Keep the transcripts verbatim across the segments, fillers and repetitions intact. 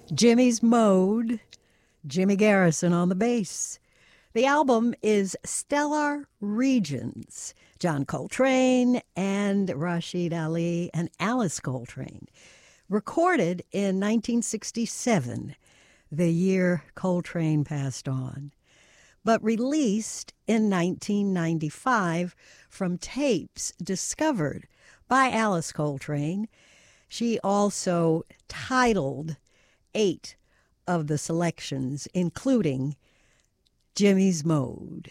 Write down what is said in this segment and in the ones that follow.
Jimmy's Mode, Jimmy Garrison on the bass. The album is Stellar Regions, John Coltrane and Rashid Ali and Alice Coltrane. Recorded in nineteen sixty-seven, the year Coltrane passed on, but released in nineteen ninety-five from tapes discovered by Alice Coltrane. She also titled eight of the selections, including Jimmy's Mode.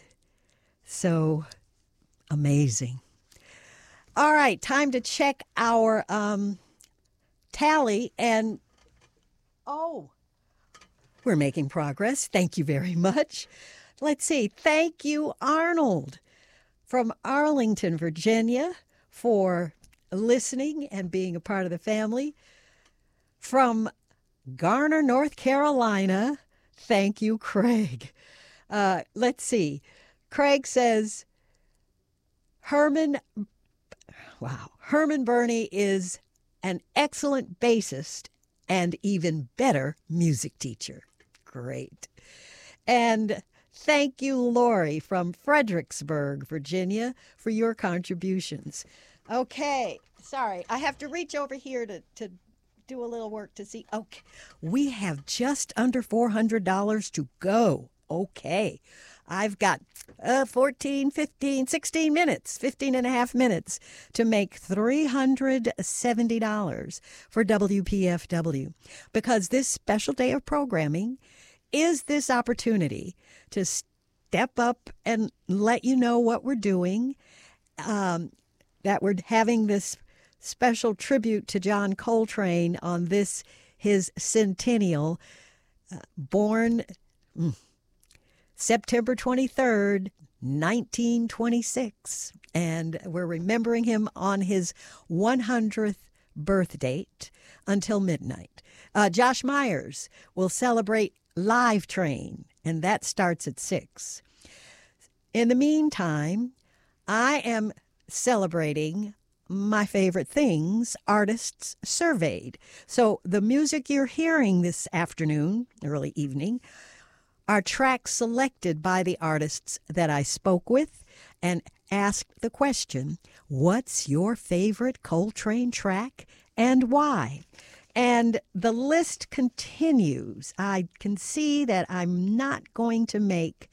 So amazing. All right, time to check our um, tally. And, oh, we're making progress. Thank you very much. Let's see. Thank you, Arnold, from Arlington, Virginia, for listening and being a part of the family. From Garner, North Carolina, thank you, Craig. Uh, let's see. Craig says, Herman, wow, Herman Burney is an excellent bassist and even better music teacher. Great. And thank you, Lori, from Fredericksburg, Virginia, for your contributions. Okay, sorry, I have to reach over here to, to do a little work to see. Okay, we have just under four hundred dollars to go. Okay, I've got uh, fourteen, fifteen, sixteen minutes, fifteen and a half minutes to make three hundred seventy dollars for W P F W, because this special day of programming is this opportunity to step up and let you know what we're doing, um, that we're having this special tribute to John Coltrane on this, his centennial, uh, born mm, September twenty-third, nineteen twenty-six. And we're remembering him on his one hundredth birth date until midnight. Uh, Josh Myers will celebrate Live Train, and that starts at six. In the meantime, I am celebrating my favorite things, artists surveyed. So the music you're hearing this afternoon, early evening, are tracks selected by the artists that I spoke with and asked the question, what's your favorite Coltrane track and why? And the list continues. I can see that I'm not going to make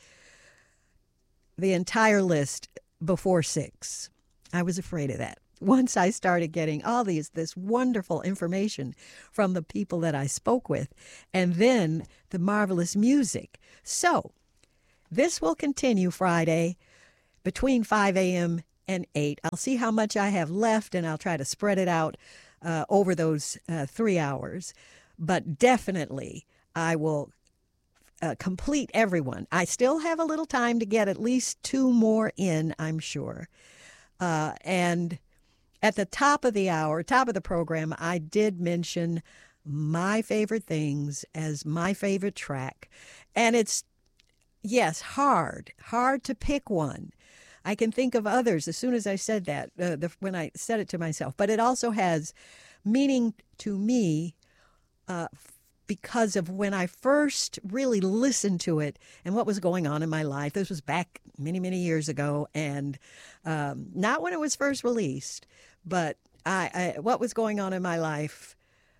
the entire list before six. I was afraid of that. Once I started getting all these, this wonderful information from the people that I spoke with, and then the marvelous music. So this will continue Friday between five a.m. and eight. I'll see how much I have left, and I'll try to spread it out uh, over those uh, three hours. But definitely, I will uh, complete everyone. I still have a little time to get at least two more in, I'm sure. Uh, and at the top of the hour, top of the program, I did mention my favorite things as my favorite track. And it's, yes, hard, hard to pick one. I can think of others as soon as I said that, uh, the, when I said it to myself. But it also has meaning to me uh, because of when I first really listened to it and what was going on in my life. This was back many, many years ago, and um, not when it was first released. But I, I, what was going on in my life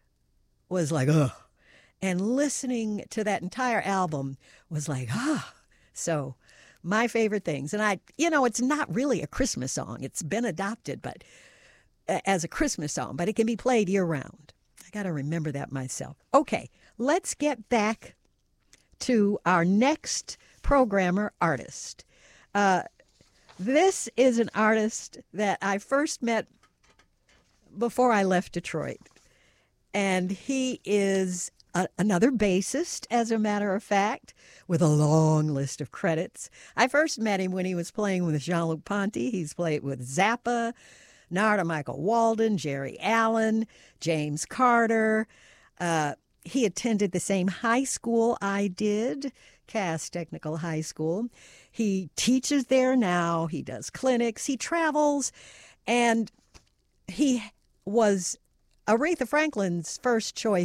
was like, ugh. And listening to that entire album was like, ah. So my favorite things. And I, you know, it's not really a Christmas song. It's been adopted, but uh, as a Christmas song, but it can be played year round. I got to remember that myself. Okay, let's get back to our next programmer artist. Uh, this is an artist that I first met before I left Detroit. And he is a, another bassist, as a matter of fact, with a long list of credits. I first met him when he was playing with Jean-Luc Ponty. He's played with Zappa, Narada Michael Walden, Jerry Allen, James Carter. Uh, he attended the same high school I did, Cass Technical High School. He teaches there now. He does clinics. He travels. And he was Aretha Franklin's first choice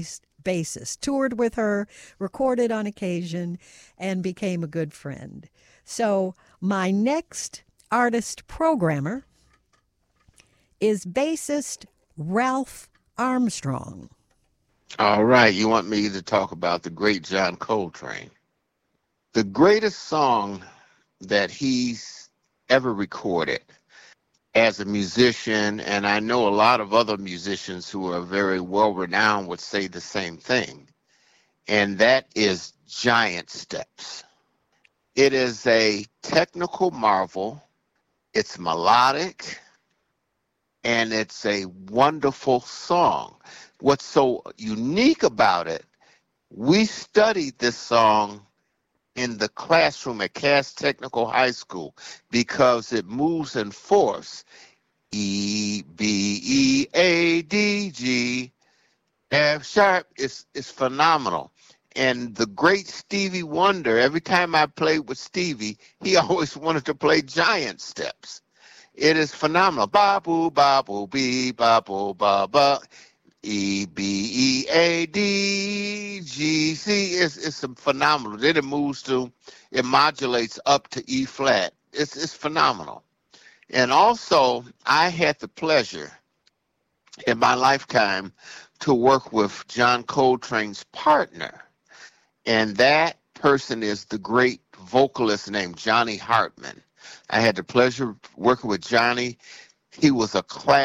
bassist, toured with her, recorded on occasion, and became a good friend. So my next artist programmer is bassist Ralph Armstrong. All right, you want me to talk about the great John Coltrane. The greatest song that he's ever recorded as a musician, and I know a lot of other musicians who are very well-renowned would say the same thing, and that is Giant Steps. It is a technical marvel. It's melodic, and it's a wonderful song. What's so unique about it, we studied this song in the classroom at Cass Technical High School because it moves in fourths. E, B, E, A, D, G, F sharp is, is phenomenal. And the great Stevie Wonder, every time I played with Stevie, he always wanted to play Giant Steps. It is phenomenal. Ba, boo, ba, boo, bee, ba, boo, ba, ba. E, B, E, A, D, G, C. It's, it's phenomenal. Then it moves to, it modulates up to E flat. It's, it's phenomenal. And also, I had the pleasure in my lifetime to work with John Coltrane's partner. And that person is the great vocalist named Johnny Hartman. I had the pleasure of working with Johnny. He was a class